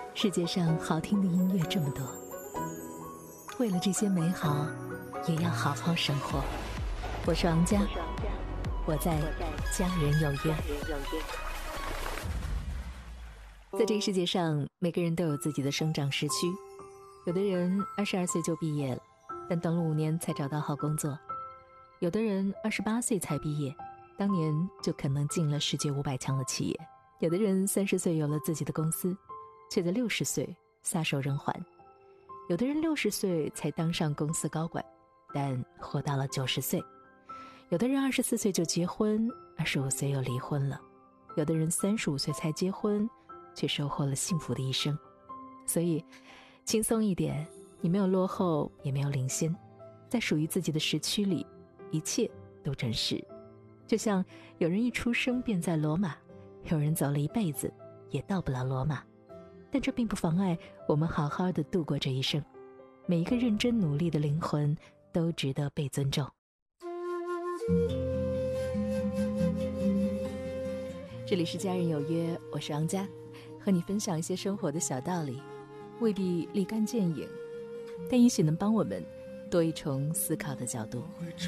世界上好听的音乐这么多，为了这些美好，也要好好生活。我是王佳，我在家人有约。在这个世界上，每个人都有自己的生长时区。有的人22岁就毕业了，但等了5年才找到好工作；有的人28岁才毕业，当年就可能进了世界500强的企业；有的人30岁有了自己的公司，却在60岁撒手人寰；有的人60岁才当上公司高管，但活到了90岁；有的人24岁就结婚，25岁又离婚了；有的人35岁才结婚，却收获了幸福的一生。所以轻松一点，你没有落后，也没有领先，在属于自己的时区里，一切都真实。就像有人一出生便在罗马，有人走了一辈子也到不了罗马，但这并不妨碍我们好好的度过这一生。每一个认真努力的灵魂都值得被尊重。这里是家人有约，我是王佳，和你分享一些生活的小道理，未必立竿见影，但也许能帮我们多一重思考的角度。